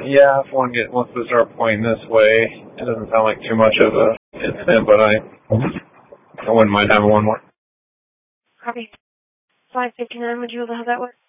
Yeah, once they start pointing this way, it doesn't sound like too much of a incident, but I wouldn't mind having one more. Copy. 559, would you be able to have that one?